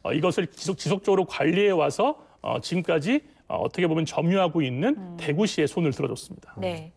이것을 지속적으로 관리해 와서 지금까지 어떻게 보면 점유하고 있는 대구시의 손을 들어줬습니다. 네.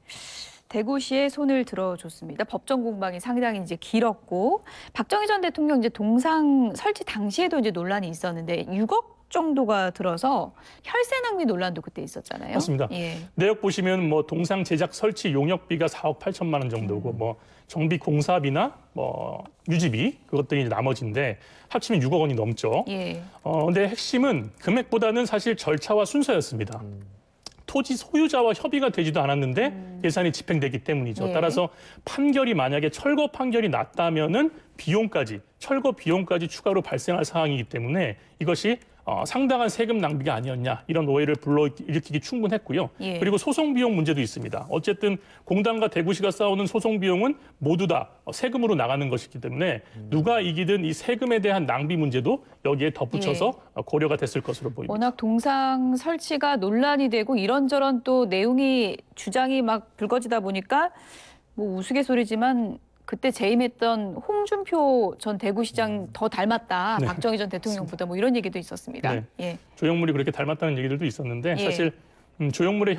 대구시의 손을 들어줬습니다. 법정 공방이 상당히 이제 길었고 박정희 전 대통령 이제 동상 설치 당시에도 이제 논란이 있었는데 6억 정도가 들어서 혈세 낭비 논란도 그때 있었잖아요. 맞습니다. 예. 내역 보시면 뭐 동상 제작 설치 용역비가 4억 8천만 원 정도고 뭐 정비 공사비나 뭐 유지비 그것들이 이제 나머지인데 합치면 6억 원이 넘죠. 예. 근데 핵심은 금액보다는 사실 절차와 순서였습니다. 토지 소유자와 협의가 되지도 않았는데 예산이 집행되기 때문이죠. 예. 따라서 판결이 만약에 철거 판결이 났다면은 비용까지 철거 비용까지 추가로 발생할 사항이기 때문에 이것이 상당한 세금 낭비가 아니었냐 이런 오해를 불러일으키기 충분했고요. 예. 그리고 소송 비용 문제도 있습니다. 어쨌든 공단과 대구시가 싸우는 소송 비용은 모두 다 세금으로 나가는 것이기 때문에 누가 이기든 이 세금에 대한 낭비 문제도 여기에 덧붙여서 고려가 됐을 것으로 보입니다. 워낙 동상 설치가 논란이 되고 이런저런 또 내용이 주장이 막 불거지다 보니까 뭐 우스갯소리지만 그때 재임했던 홍준표 전 대구시장 더 닮았다. 네. 박정희 전 대통령보다 뭐 이런 얘기도 있었습니다. 네. 예. 조형물이 그렇게 닮았다는 얘기들도 있었는데 예. 사실 조형물의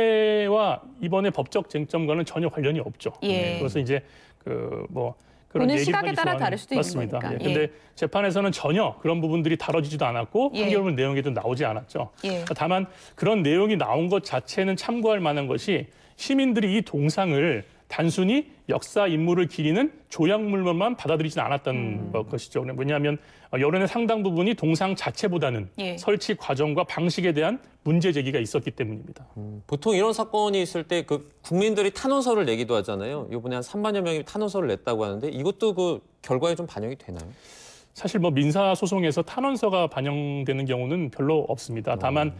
형태와 이번에 법적 쟁점과는 전혀 관련이 없죠. 예. 그래서 이제 그런 보는 얘기를 시각에 하기 따라 좋아하는- 다를 수도 있는 맞습니다. 거니까. 예. 근데 재판에서는 전혀 그런 부분들이 다뤄지지도 않았고 예. 판결문 내용에도 나오지 않았죠. 예. 다만 그런 내용이 나온 것 자체는 참고할 만한 것이 시민들이 이 동상을 단순히 역사 인물을 기리는 조형물만 받아들이지는 않았던 것이죠. 왜냐하면 여론의 상당 부분이 동상 자체보다는 예. 설치 과정과 방식에 대한 문제 제기가 있었기 때문입니다. 보통 이런 사건이 있을 때 그 국민들이 탄원서를 내기도 하잖아요. 이번에 한 3만여 명이 탄원서를 냈다고 하는데 이것도 그 결과에 좀 반영이 되나요? 사실 뭐 민사 소송에서 탄원서가 반영되는 경우는 별로 없습니다. 다만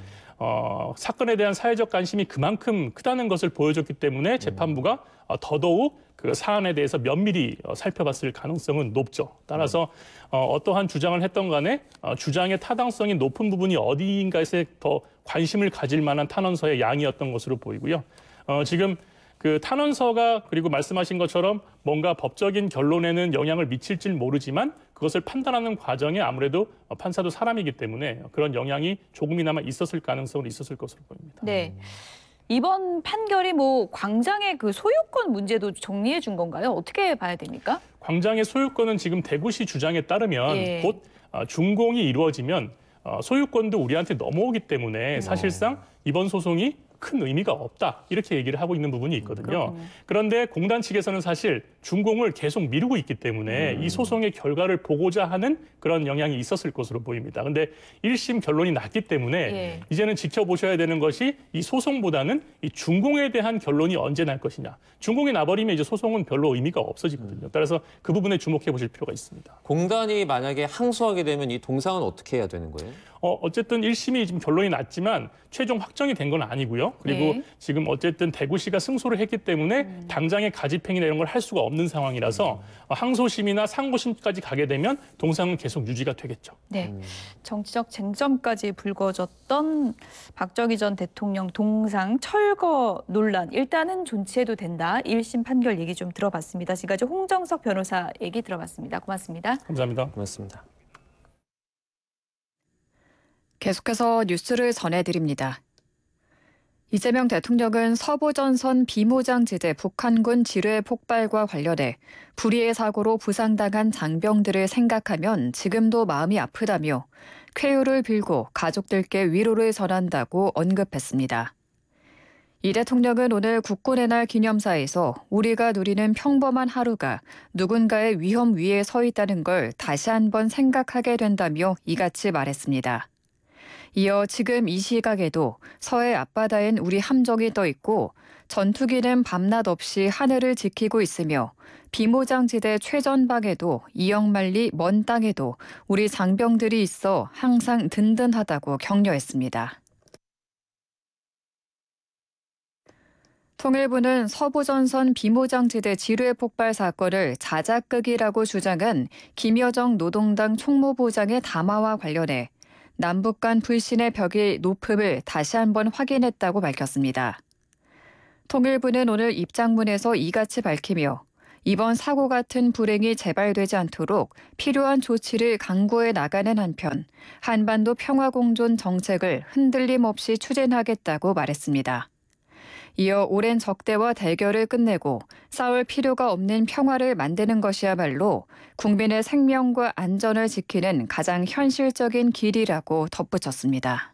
사건에 대한 사회적 관심이 그만큼 크다는 것을 보여줬기 때문에 재판부가 더더욱 그 사안에 대해서 면밀히 살펴봤을 가능성은 높죠. 따라서 어떠한 주장을 했던 간에 주장의 타당성이 높은 부분이 어디인가에 더 관심을 가질 만한 탄원서의 양이었던 것으로 보이고요. 지금 그 탄원서가 그리고 말씀하신 것처럼 뭔가 법적인 결론에는 영향을 미칠지 모르지만 그것을 판단하는 과정에 아무래도 판사도 사람이기 때문에 그런 영향이 조금이나마 있었을 가능성은 있었을 것으로 보입니다. 네. 이번 판결이 뭐 광장의 그 소유권 문제도 정리해 준 건가요? 어떻게 봐야 됩니까? 광장의 소유권은 지금 대구시 주장에 따르면 예. 곧 준공이 이루어지면 소유권도 우리한테 넘어오기 때문에 사실상 이번 소송이 큰 의미가 없다 이렇게 얘기를 하고 있는 부분이 있거든요. 그렇군요. 그런데 공단 측에서는 사실 준공을 계속 미루고 있기 때문에 이 소송의 결과를 보고자 하는 그런 영향이 있었을 것으로 보입니다. 근데 1심 결론이 났기 때문에 예. 이제는 지켜보셔야 되는 것이 이 소송보다는 이 준공에 대한 결론이 언제 날 것이냐. 준공이 나버리면 이제 소송은 별로 의미가 없어지거든요. 따라서 그 부분에 주목해 보실 필요가 있습니다. 공단이 만약에 항소하게 되면 이 동상은 어떻게 해야 되는 거예요? 어쨌든 1심이 지금 결론이 났지만 최종 확정이 된 건 아니고요. 그리고 네. 지금 어쨌든 대구시가 승소를 했기 때문에 당장의 가집행이나 이런 걸 할 수가 없는 상황이라서 항소심이나 상고심까지 가게 되면 동상은 계속 유지가 되겠죠. 네. 정치적 쟁점까지 불거졌던 박정희 전 대통령 동상 철거 논란. 일단은 존치해도 된다. 1심 판결 얘기 좀 들어봤습니다. 지금까지 홍정석 변호사 얘기 들어봤습니다. 고맙습니다. 감사합니다. 고맙습니다. 계속해서 뉴스를 전해드립니다. 이재명 대통령은 서부전선 비무장지대 북한군 지뢰 폭발과 관련해 불의의 사고로 부상당한 장병들을 생각하면 지금도 마음이 아프다며 쾌유를 빌고 가족들께 위로를 전한다고 언급했습니다. 이 대통령은 오늘 국군의 날 기념사에서 우리가 누리는 평범한 하루가 누군가의 위험 위에 서 있다는 걸 다시 한번 생각하게 된다며 이같이 말했습니다. 이어 지금 이 시각에도 서해 앞바다엔 우리 함정이 떠 있고 전투기는 밤낮 없이 하늘을 지키고 있으며 비무장지대 최전방에도 이역만리 먼 땅에도 우리 장병들이 있어 항상 든든하다고 격려했습니다. 통일부는 서부전선 비무장지대 지뢰 폭발 사건을 자작극이라고 주장한 김여정 노동당 총무부장의 담화와 관련해 남북 간 불신의 벽이 높음을 다시 한번 확인했다고 밝혔습니다. 통일부는 오늘 입장문에서 이같이 밝히며 이번 사고 같은 불행이 재발되지 않도록 필요한 조치를 강구해 나가는 한편 한반도 평화공존 정책을 흔들림 없이 추진하겠다고 말했습니다. 이어 오랜 적대와 대결을 끝내고 싸울 필요가 없는 평화를 만드는 것이야말로 국민의 생명과 안전을 지키는 가장 현실적인 길이라고 덧붙였습니다.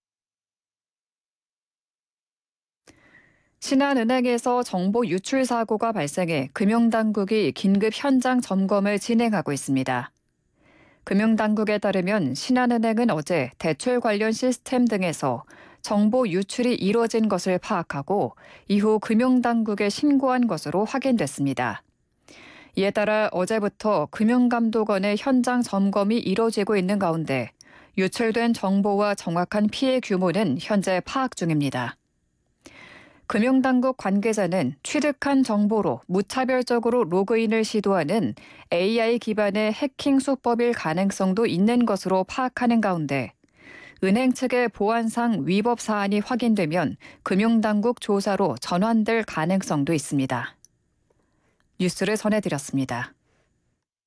신한은행에서 정보 유출 사고가 발생해 금융당국이 긴급 현장 점검을 진행하고 있습니다. 금융당국에 따르면 신한은행은 어제 대출 관련 시스템 등에서 정보 유출이 이뤄진 것을 파악하고 이후 금융당국에 신고한 것으로 확인됐습니다. 이에 따라 어제부터 금융감독원의 현장 점검이 이뤄지고 있는 가운데 유출된 정보와 정확한 피해 규모는 현재 파악 중입니다. 금융당국 관계자는 취득한 정보로 무차별적으로 로그인을 시도하는 AI 기반의 해킹 수법일 가능성도 있는 것으로 파악하는 가운데 은행 측의 보안상 위법 사안이 확인되면 금융당국 조사로 전환될 가능성도 있습니다. 뉴스를 전해드렸습니다.